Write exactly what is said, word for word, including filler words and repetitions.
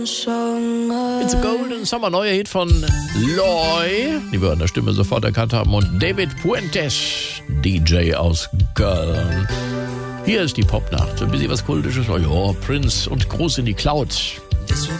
It's a Golden Summer, neuer Hit von Loy, die wir an der Stimme sofort erkannt haben, und David Puentes, D J aus Köln. Hier ist die Popnacht, ein bisschen was Kultisches, oh ja, Prince und Gruß in die Cloud.